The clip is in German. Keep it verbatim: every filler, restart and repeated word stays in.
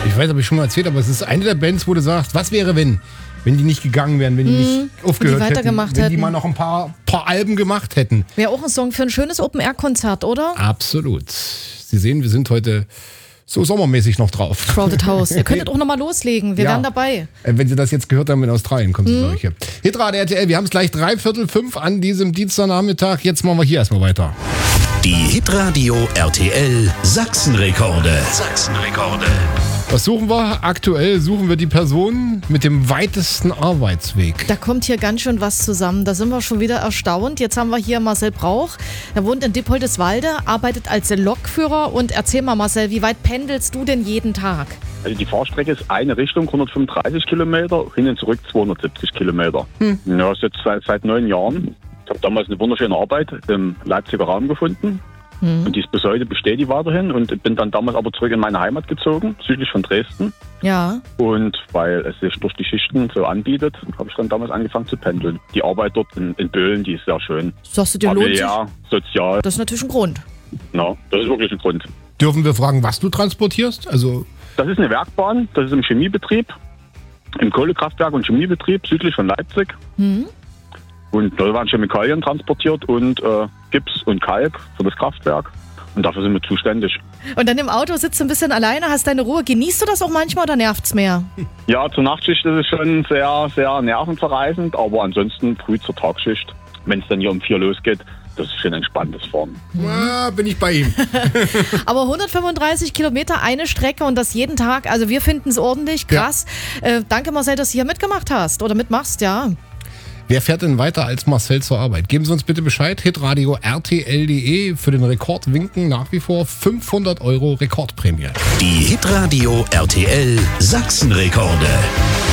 Ich weiß, habe ich schon mal erzählt, aber es ist eine der Bands, wo du sagst, was wäre, wenn? Wenn die nicht gegangen wären, wenn die nicht Hm, aufgehört die hätten, weitergemacht wenn die hätten. mal noch ein paar, paar Alben gemacht hätten. Wäre auch ein Song für ein schönes Open-Air-Konzert, oder? Absolut. Sie sehen, wir sind heute so sommermäßig noch drauf. Crowded House. Ihr könntet auch nochmal loslegen. Wir Ja. wären dabei. Äh, Wenn Sie das jetzt gehört haben in Australien, kommen Sie, glaube ich, hier. Hitrate R T L, wir haben es gleich dreiviertel fünf an diesem Dienstagnachmittag. Jetzt machen wir hier erstmal weiter. Die Hitradio R T L Sachsenrekorde. Sachsenrekorde. Was suchen wir? Aktuell suchen wir die Person mit dem weitesten Arbeitsweg. Da kommt hier ganz schön was zusammen. Da sind wir schon wieder erstaunt. Jetzt haben wir hier Marcel Brauch. Er wohnt in Dippoldeswalde, arbeitet als Lokführer. Und erzähl mal, Marcel, wie weit pendelst du denn jeden Tag? Also die Fahrstrecke ist eine Richtung, hundertfünfunddreißig Kilometer, hin und zurück zweihundertsiebzig Kilometer. Hm. Ja, das ist jetzt seit, seit neun Jahren. Ich habe damals eine wunderschöne Arbeit im Leipziger Raum gefunden. Hm. Und die ist bis heute, besteht die weiterhin. Und bin dann damals aber zurück in meine Heimat gezogen, südlich von Dresden. Ja. Und weil es sich durch die Schichten so anbietet, habe ich dann damals angefangen zu pendeln. Die Arbeit dort in, in Böhlen, die ist sehr schön. Sagst du, dir lohnt sich? Ja, sozial. Das ist natürlich ein Grund. Ja, das ist wirklich ein Grund. Dürfen wir fragen, was du transportierst? Also Das ist eine Werkbahn, das ist im Chemiebetrieb, im Kohlekraftwerk und Chemiebetrieb südlich von Leipzig. Hm. Und da werden Chemikalien transportiert und äh, Gips und Kalk für das Kraftwerk. Und dafür sind wir zuständig. Und dann im Auto sitzt du ein bisschen alleine, hast deine Ruhe. Genießt du das auch manchmal oder nervt's mehr? Ja, zur Nachtschicht ist es schon sehr, sehr nervenzerreißend, aber ansonsten früh zur Tagschicht, wenn es dann hier um vier losgeht, das ist schon ein entspanntes Fahren. ah, bin ich bei ihm. Aber hundertfünfunddreißig Kilometer, eine Strecke und das jeden Tag. Also wir finden es ordentlich, krass. Ja. Äh, danke Marcel, dass du hier mitgemacht hast oder mitmachst, ja. Wer fährt denn weiter als Marcel zur Arbeit? Geben Sie uns bitte Bescheid. Hitradio R T L punkt de für den Rekord winken nach wie vor fünfhundert Euro Rekordprämie. Die Hitradio R T L Sachsenrekorde.